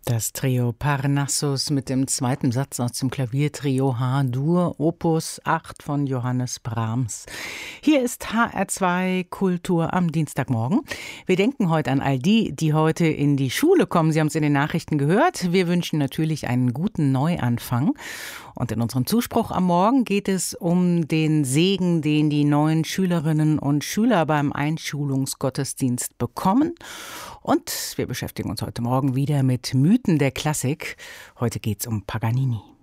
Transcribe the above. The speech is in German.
Das Trio Parnassus mit dem zweiten Satz aus dem Klaviertrio H-Dur, Opus 8 von Johannes Brahms. Hier ist HR2 Kultur am Dienstagmorgen. Wir denken heute an all die, die heute in die Schule kommen. Sie haben es in den Nachrichten gehört. Wir wünschen natürlich einen guten Neuanfang. Und in unserem Zuspruch am Morgen geht es um den Segen, den die neuen Schülerinnen und Schüler beim Einschulungsgottesdienst bekommen. Und wir beschäftigen uns heute Morgen wieder mit Mythen der Klassik. Heute geht es um Paganini.